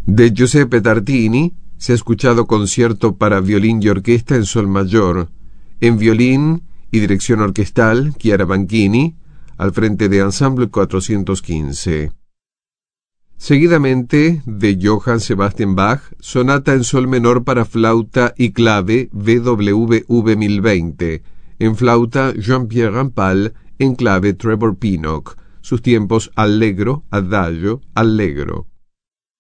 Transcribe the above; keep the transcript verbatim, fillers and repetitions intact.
De Giuseppe Tartini se ha escuchado concierto para violín y orquesta en sol mayor, en violín y dirección orquestal Chiara Banchini, al frente de Ensemble cuatrocientos quince. Seguidamente, de Johann Sebastian Bach, sonata en sol menor para flauta y clave B W V mil veinte, en flauta Jean-Pierre Rampal, en clave Trevor Pinnock, sus tiempos allegro, adagio, allegro.